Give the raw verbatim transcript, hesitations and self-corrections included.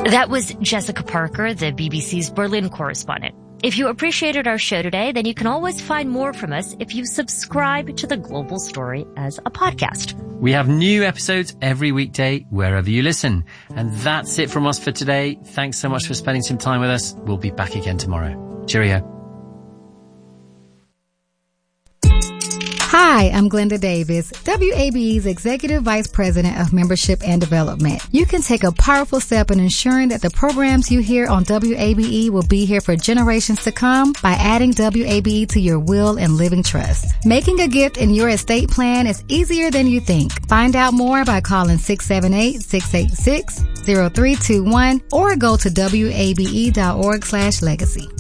That was Jessica Parker, the B B C's Berlin correspondent. If you appreciated our show today, then you can always find more from us if you subscribe to The Global Story as a podcast. We have new episodes every weekday, wherever you listen. And that's it from us for today. Thanks so much for spending some time with us. We'll be back again tomorrow. Cheerio. Hi, I'm Glenda Davis, W A B E's Executive Vice President of Membership and Development. You can take a powerful step in ensuring that the programs you hear on W A B E will be here for generations to come by adding W A B E to your will and living trust. Making a gift in your estate plan is easier than you think. Find out more by calling six seven eight, six eight six, zero three two one or go to W A B E dot org slash legacy.